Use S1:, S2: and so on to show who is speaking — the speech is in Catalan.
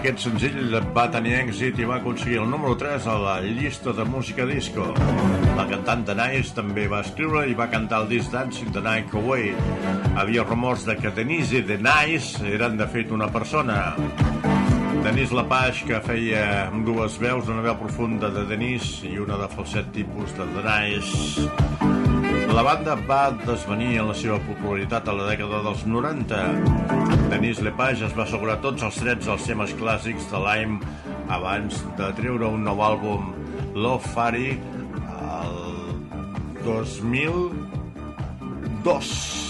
S1: Aquest senzill va tenir èxit i va aconseguir el número 3 a la llista de música disco. La cantant Denise també va escriure i va cantar el disc Dancing the Night Away. Havia rumors de que Denise i Denise eren de fet una persona. Denise Lepage, que feia amb dues veus, una veu profunda de Denise i una de falset tipus de Denise. La banda va desvenir en la seva popularitat a la dècada dels 90. Denise Lepage es va assegurar tots els drets als temes clàssics de Lime abans de treure un nou àlbum, Love Fairy, el 2002.